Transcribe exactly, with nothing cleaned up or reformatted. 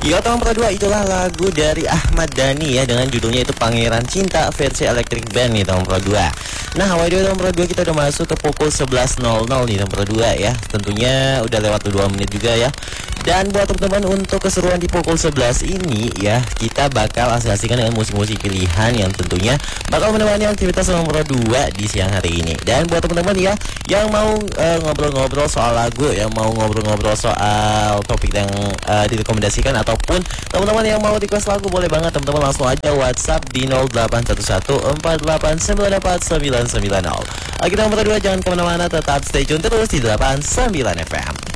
Ya nomor dua itulah lagu dari Ahmad Dhani ya, dengan judulnya itu Pangeran Cinta versi Electric Band nih nomor dua. Nah, awal nomor dua kita udah masuk ke pukul sebelas nol nol nih nomor dua ya. Tentunya udah lewat dua menit juga ya. Dan buat teman-teman untuk keseruan di pukul sebelas ini ya, kita bakal asik-asikan dengan musik-musik pilihan yang tentunya bakal menemani aktivitas nomor dua di siang hari ini. Dan buat teman-teman ya yang mau uh, ngobrol-ngobrol soal lagu, yang mau ngobrol-ngobrol soal topik yang uh, direkomendasikan, ataupun teman-teman yang mau request lagu, boleh banget teman-teman langsung aja WhatsApp di nol delapan satu satu empat delapan sembilan empat sembilan sembilan nol. Oke nomor dua, jangan kemana-mana, tetap stay tune terus di delapan sembilan F M.